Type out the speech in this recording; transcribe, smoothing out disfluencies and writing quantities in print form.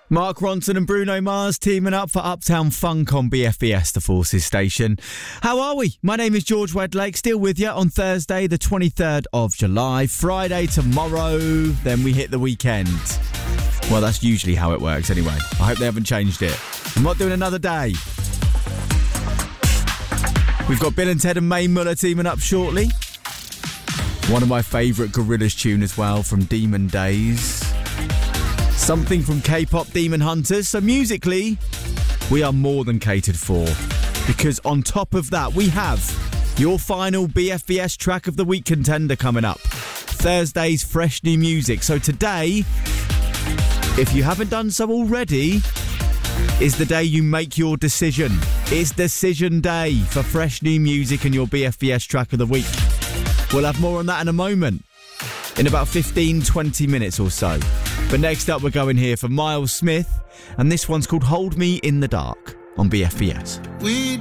Mark Ronson and Bruno Mars teaming up for Uptown Funk on BFBS, the Forces station. How are we? My name is George Wedlake, still with you on Thursday, the 23rd of July. Friday tomorrow, then we hit the weekend. Well, that's usually how it works anyway. I hope they haven't changed it. I'm not doing another day. We've got Bill and Ted and Mae Muller teaming up shortly. One of my favourite Gorillaz tune as well from Demon Days. Something from K-pop Demon Hunters. So musically, we are more than catered for. Because on top of that, we have your final BFBS Track of the Week contender coming up. Thursday's fresh new music. So today, if you haven't done so already, is the day you make your decision. It's decision day for fresh new music and your BFBS Track of the Week. We'll have more on that in a moment. In about 15-20 minutes or so. But next up, we're going here for Miles Smith, and this one's called Hold Me in the Dark on BFBS. We